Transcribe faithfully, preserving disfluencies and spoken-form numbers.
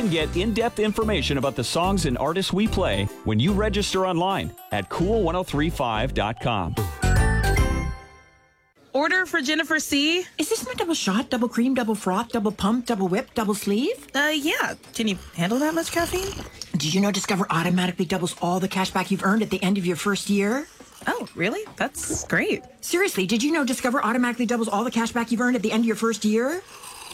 can get in-depth information about the songs and artists we play when you register online at cool ten thirty-five dot com. Order for Jennifer C. Is this my double shot, double cream, double froth, double pump, double whip, double sleeve? Uh, yeah. Can you handle that much caffeine? Did you know Discover automatically doubles all the cash back you've earned at the end of your first year? Oh, really? That's great. Seriously, did you know Discover automatically doubles all the cash back you've earned at the end of your first year?